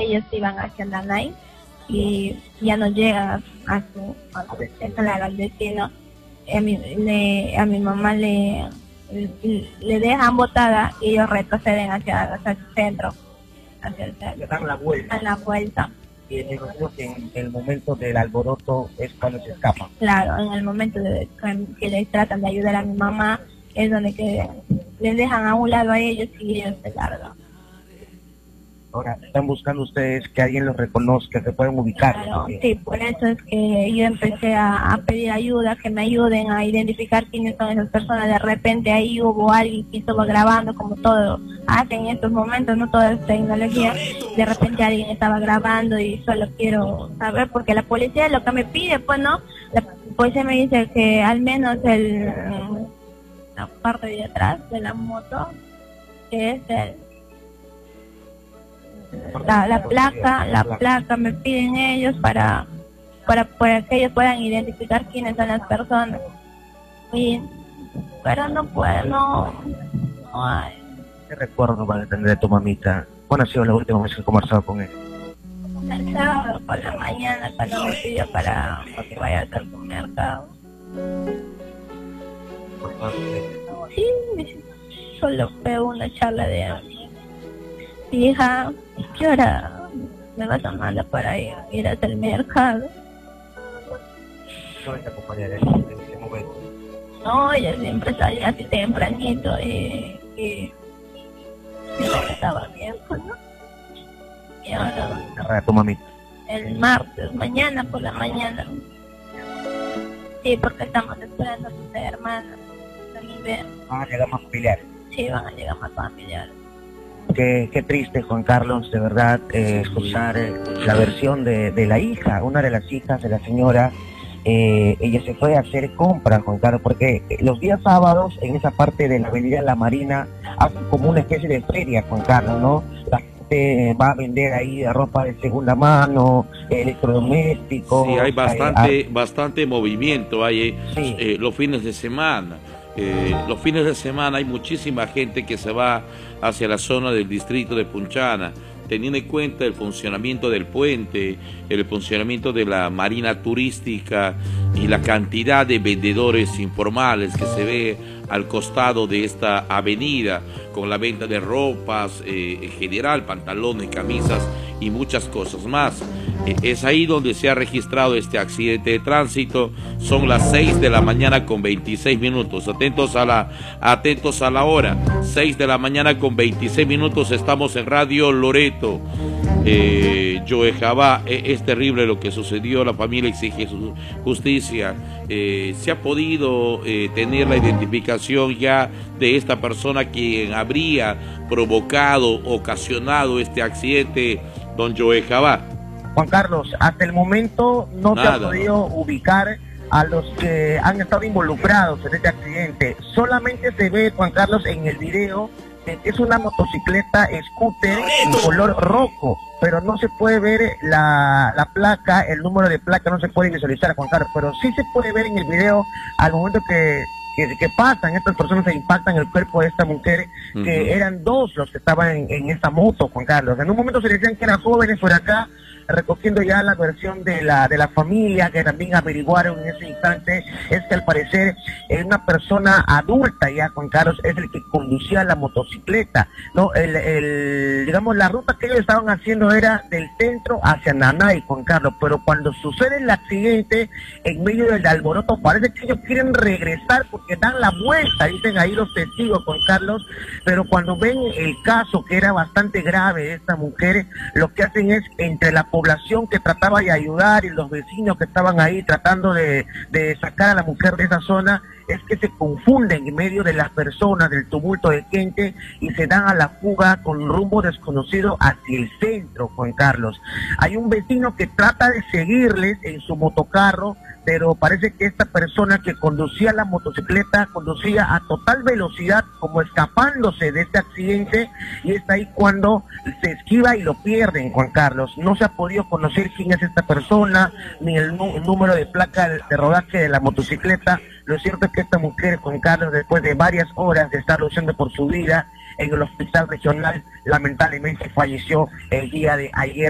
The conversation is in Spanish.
ellos iban hacia Nanay y ya no llegan a su al destino. A mi mamá le dejan botada y ellos retroceden hacia el centro. Le dan la vuelta. A la vuelta. Y en el momento del alboroto es cuando se escapan. Claro, en el momento que les tratan de ayudar a mi mamá, es donde que les dejan a un lado a ellos y ellos se largan. Ahora, están buscando ustedes que alguien los reconozca, que puedan ubicar. Claro, sí, por eso es que yo empecé a pedir ayuda, que me ayuden a identificar quiénes son esas personas. De repente ahí hubo alguien que estaba grabando, como todo hace en estos momentos, no toda es tecnología. De repente alguien estaba grabando y solo quiero saber, porque la policía es lo que me pide, pues no, la policía me dice que al menos la parte de atrás de la moto, que es la placa me piden ellos para que ellos puedan identificar quiénes son las personas. Pero no puedo, no hay. ¿Qué recuerdo van a tener de tu mamita? ¿Cuándo ha sido la última vez que he conversado con él? El sábado por la mañana, cuando me pidió para que vaya al supermercado. Sí, solo fue una charla de hija, ¿qué hora me vas a mandar para ir hasta el mercado? ¿No te acompañaré en ese momento? No, ella siempre salía así tempranito y estaba bien, pues, ¿no? Y ahora, tu mamita? El martes, mañana por la mañana. Sí, porque estamos esperando a sus hermanas. Van a llegar más familiares. Sí, van a llegar más familiares. Qué triste, Juan Carlos, de verdad, escuchar la versión de la hija, una de las hijas de la señora. Ella se fue a hacer compras, Juan Carlos, porque los días sábados en esa parte de la avenida La Marina hacen como una especie de feria, Juan Carlos, ¿no? La gente va a vender ahí ropa de segunda mano, electrodomésticos. Sí, hay bastante movimiento hay sí. Los fines de semana. Los fines de semana hay muchísima gente que se va hacia la zona del distrito de Punchana, teniendo en cuenta el funcionamiento del puente, el funcionamiento de la marina turística y la cantidad de vendedores informales que se ve al costado de esta avenida, con la venta de ropas en general, pantalones, camisas y muchas cosas más. Es ahí donde se ha registrado este accidente de tránsito. Son las 6 de la mañana con 26 minutos. Atentos a la hora. 6 de la mañana con 26 minutos. Estamos en Radio Loreto. Joejabá, es terrible lo que sucedió. La familia exige justicia. Se ha podido tener la identificación ya de esta persona quien habría ocasionado este accidente, don Joejabá. Juan Carlos, hasta el momento no se ha podido ubicar a los que han estado involucrados en este accidente. Solamente se ve, Juan Carlos, en el video que es una motocicleta scooter en color rojo, pero no se puede ver la placa, el número de placa no se puede visualizar, Juan Carlos, pero sí se puede ver en el video al momento que pasan, estas personas se impactan el cuerpo de esta mujer, que eran dos los que estaban en esta moto, Juan Carlos. En un momento se decían que eran jóvenes por acá, recogiendo ya la versión de la familia, que también averiguaron en ese instante, es que al parecer es una persona adulta ya, Juan Carlos, es el que conducía la motocicleta, ¿no? Digamos, la ruta que ellos estaban haciendo era del centro hacia Nanay, Juan Carlos, pero cuando sucede el accidente, en medio del alboroto, parece que ellos quieren regresar porque dan la vuelta, dicen ahí los testigos, Juan Carlos, pero cuando ven el caso, que era bastante grave de esta mujer, lo que hacen es, entre la población que trataba de ayudar y los vecinos que estaban ahí tratando de sacar a la mujer de esa zona, es que se confunden en medio de las personas, del tumulto de gente, y se dan a la fuga con rumbo desconocido hacia el centro, Juan Carlos. Hay un vecino que trata de seguirles en su motocarro, pero parece que esta persona que conducía la motocicleta conducía a total velocidad, como escapándose de este accidente, y es ahí cuando se esquiva y lo pierden, Juan Carlos. No se ha podido conocer quién es esta persona, ni el número de placa de rodaje de la motocicleta. Lo cierto es que esta mujer, Juan Carlos, después de varias horas de estar luchando por su vida en el hospital regional, lamentablemente falleció el día de ayer.